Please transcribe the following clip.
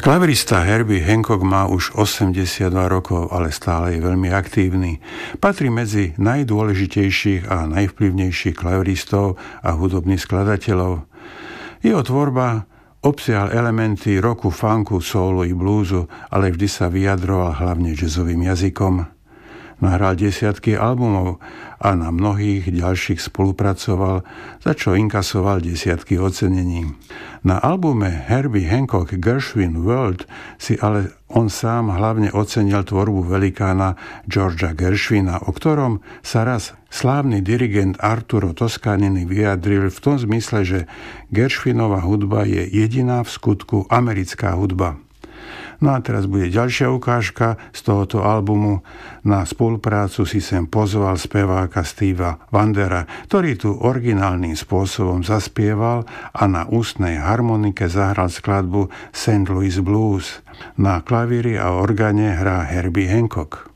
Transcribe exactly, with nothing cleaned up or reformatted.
Klavirista Herbie Hancock má už osemdesiatdva rokov, ale stále je veľmi aktívny. Patrí medzi najdôležitejších a najvplyvnejších klaviristov a hudobných skladateľov. Jeho tvorba obsiahal elementy rocku, funku, soulu i bluesu, ale vždy sa vyjadroval hlavne jazzovým jazykom. Nahral desiatky albumov a na mnohých ďalších spolupracoval, za čo inkasoval desiatky ocenení. Na albume Herbie Hancock Gershwin World si ale on sám hlavne ocenil tvorbu velikána Georgea Gershwina, o ktorom sa raz slávny dirigent Arturo Toscanini vyjadril v tom zmysle, že Gershwinova hudba je jediná v skutku americká hudba. No a teraz bude ďalšia ukážka z tohoto albumu. Na spoluprácu si sem pozval speváka Stevea Wondera, ktorý tu originálnym spôsobom zaspieval a na ústnej harmonike zahral skladbu Saint Louis Blues. Na klavíri a organe hrá Herbie Hancock.